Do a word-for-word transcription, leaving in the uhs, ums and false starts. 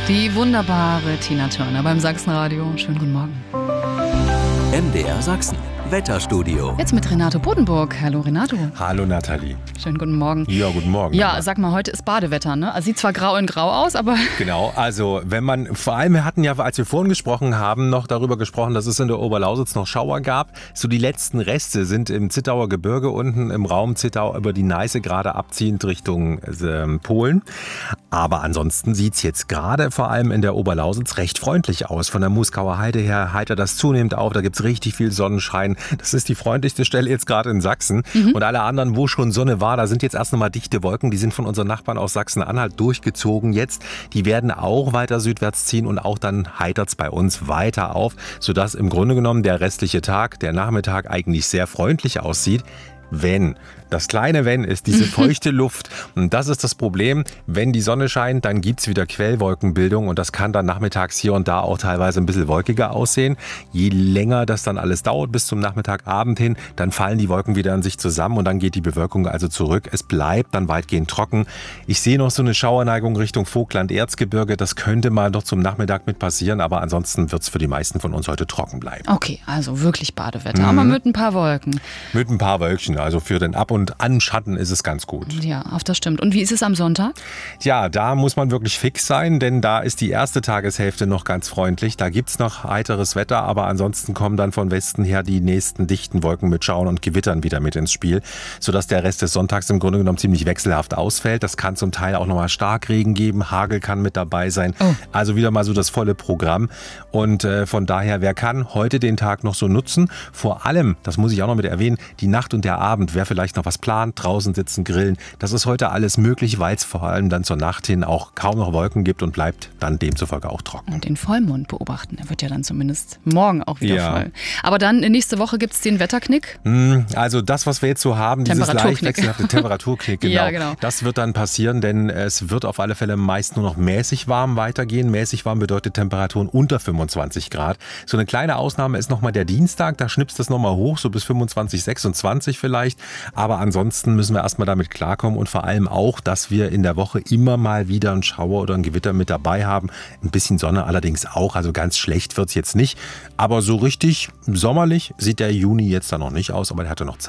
Die wunderbare Tina Turner beim Sachsenradio. Schönen guten Morgen. M D R Sachsen, Wetterstudio. Jetzt mit Renato Bodenburg. Hallo Renato. Hallo Nathalie. Schönen guten Morgen. Ja, guten Morgen. Ja, sag mal, heute ist Badewetter, ne? Also sieht zwar grau in grau aus, aber... Genau, also wenn man, vor allem wir hatten ja, als wir vorhin gesprochen haben, noch darüber gesprochen, dass es in der Oberlausitz noch Schauer gab. So die letzten Reste sind im Zittauer Gebirge unten im Raum Zittau über die Neiße gerade abziehend Richtung äh, Polen. Aber ansonsten sieht es jetzt gerade vor allem in der Oberlausitz recht freundlich aus. Von der Muskauer Heide her heitert das zunehmend auf, da gibt es richtig viel Sonnenschein. Das ist die freundlichste Stelle jetzt gerade in Sachsen. Mhm. Und alle anderen, wo schon Sonne war, da sind jetzt erst nochmal dichte Wolken. Die sind von unseren Nachbarn aus Sachsen-Anhalt durchgezogen jetzt. Die werden auch weiter südwärts ziehen und auch dann heitert es bei uns weiter auf, sodass im Grunde genommen der restliche Tag, der Nachmittag eigentlich sehr freundlich aussieht. Wenn. Das kleine Wenn ist diese feuchte Luft. Und das ist das Problem. Wenn die Sonne scheint, dann gibt es wieder Quellwolkenbildung und das kann dann nachmittags hier und da auch teilweise ein bisschen wolkiger aussehen. Je länger das dann alles dauert, bis zum Nachmittagabend hin, dann fallen die Wolken wieder in sich zusammen und dann geht die Bewölkung also zurück. Es bleibt dann weitgehend trocken. Ich sehe noch so eine Schauerneigung Richtung Vogtland-Erzgebirge. Das könnte mal noch zum Nachmittag mit passieren, aber ansonsten wird es für die meisten von uns heute trocken bleiben. Okay, also wirklich Badewetter, mhm. aber mit ein paar Wolken. Mit ein paar Wölkchen, also für den Ab- und Anschatten ist es ganz gut. Ja, auf das stimmt. Und wie ist es am Sonntag? Ja, da muss man wirklich fix sein, denn da ist die erste Tageshälfte noch ganz freundlich. Da gibt es noch heiteres Wetter, aber ansonsten kommen dann von Westen her die nächsten dichten Wolken mit Schauern und Gewittern wieder mit ins Spiel, sodass der Rest des Sonntags im Grunde genommen ziemlich wechselhaft ausfällt. Das kann zum Teil auch nochmal Starkregen geben, Hagel kann mit dabei sein. Oh. Also wieder mal so das volle Programm. Und äh, von daher, wer kann heute den Tag noch so nutzen? Vor allem, das muss ich auch noch mit erwähnen, die Nacht und der Abend, wer vielleicht noch was plant, draußen sitzen, grillen. Das ist heute alles möglich, weil es vor allem dann zur Nacht hin auch kaum noch Wolken gibt und bleibt dann demzufolge auch trocken. Und den Vollmond beobachten. Er wird ja dann zumindest morgen auch wieder ja. voll. Aber dann nächste Woche gibt es den Wetterknick? Also das, was wir jetzt so haben, dieses leicht wechselhafte Temperaturknick, genau, ja, genau, das wird dann passieren, denn es wird auf alle Fälle meist nur noch mäßig warm weitergehen. Mäßig warm bedeutet Temperaturen unter fünfundzwanzig Grad. So eine kleine Ausnahme ist nochmal der Dienstag, da schnipst es nochmal hoch, so bis fünfundzwanzig, sechsundzwanzig vielleicht. Aber ansonsten müssen wir erstmal damit klarkommen und vor allem auch, dass wir in der Woche immer mal wieder einen Schauer oder ein Gewitter mit dabei haben. Ein bisschen Sonne allerdings auch, also ganz schlecht wird es jetzt nicht. Aber so richtig sommerlich sieht der Juni jetzt da noch nicht aus, aber der hatte noch Zeit.